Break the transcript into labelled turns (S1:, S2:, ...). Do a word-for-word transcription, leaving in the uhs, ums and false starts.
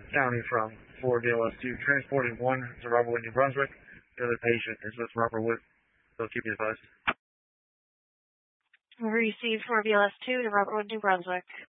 S1: County from four B L S two, transporting one to Robertwood, New Brunswick. The other patient is with Robertwood, so keep you advised.
S2: Received four B L S two to Robertwood, New Brunswick.